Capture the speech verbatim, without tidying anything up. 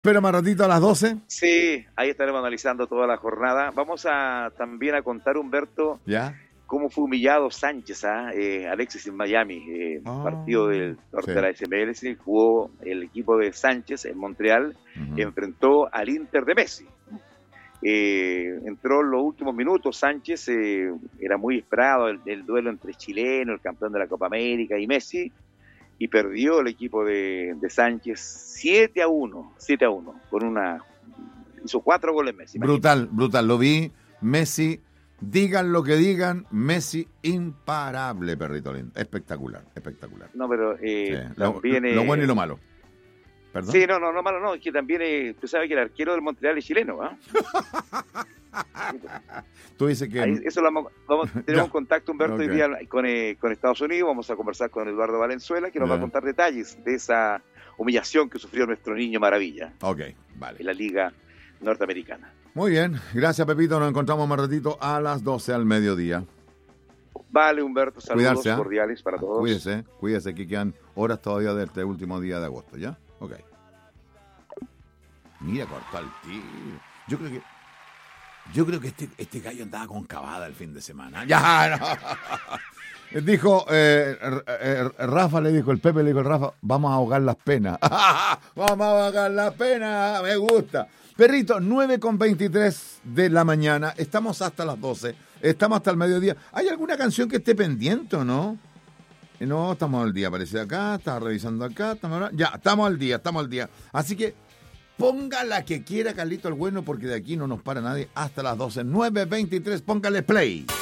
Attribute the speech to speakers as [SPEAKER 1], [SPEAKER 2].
[SPEAKER 1] espera más ratito a las doce.
[SPEAKER 2] Sí, ahí estaremos analizando toda la jornada. Vamos a también a contar, Humberto,
[SPEAKER 1] ¿Ya?
[SPEAKER 2] cómo fue humillado Sánchez a eh, Alexis en Miami. Eh,
[SPEAKER 1] Oh,
[SPEAKER 2] partido del norte
[SPEAKER 1] sí.
[SPEAKER 2] de la S M L S, jugó el equipo de Sánchez en Montreal,
[SPEAKER 1] Uh-huh.
[SPEAKER 2] enfrentó al Inter de Messi. Eh, entró en los últimos minutos Sánchez, eh, era muy esperado el, el duelo entre chileno, el campeón de la Copa América, y Messi, y perdió el equipo de, de Sánchez siete a uno, siete a uno, con una, hizo cuatro goles Messi.
[SPEAKER 1] Brutal,
[SPEAKER 2] imagínate.
[SPEAKER 1] brutal, lo vi. Messi, digan lo que digan, Messi imparable, perrito lindo, espectacular, espectacular.
[SPEAKER 2] No, pero eh,
[SPEAKER 1] Sí, lo,
[SPEAKER 2] también...
[SPEAKER 1] lo
[SPEAKER 2] eh,
[SPEAKER 1] bueno y lo malo. ¿Perdón?
[SPEAKER 2] Sí, no, no, no malo no, es que también, eh, tú sabes que el arquero del Montreal es chileno, ¿ah?
[SPEAKER 1] Tú dices que...
[SPEAKER 2] Ahí, eso lo vamos, vamos tenemos
[SPEAKER 1] Ya.
[SPEAKER 2] un contacto, Humberto,
[SPEAKER 1] Okay.
[SPEAKER 2] hoy día con, eh, con Estados Unidos. Vamos a conversar con Eduardo Valenzuela, que nos
[SPEAKER 1] Ya.
[SPEAKER 2] va a contar detalles de esa humillación que sufrió nuestro niño maravilla
[SPEAKER 1] Ok,
[SPEAKER 2] en
[SPEAKER 1] vale.
[SPEAKER 2] la Liga Norteamericana.
[SPEAKER 1] Muy bien, gracias Pepito, nos encontramos más ratito a las doce al mediodía.
[SPEAKER 2] Vale, Humberto, saludos
[SPEAKER 1] Cuidarse, ¿eh?
[SPEAKER 2] cordiales para todos.
[SPEAKER 1] Cuídese, cuídese que quedan horas todavía de este último día de agosto, ¿ya? Ok. Mira, cortó al tiro. Yo creo que... Yo creo que este, este gallo andaba con cavada el fin de semana. Ya, no. Dijo, eh, eh, Rafa le dijo, el Pepe le dijo al Rafa, vamos a ahogar las penas. Vamos a ahogar las penas, me gusta. Perrito, nueve con veintitrés de la mañana, estamos hasta las doce, estamos hasta el mediodía. ¿Hay alguna canción que esté pendiente o no? No, estamos al día, parece acá, estaba revisando acá, estamos, ya, estamos al día, estamos al día. Así que ponga la que quiera Carlito el Bueno, porque de aquí no nos para nadie hasta las doce. nueve veintitrés, póngale play.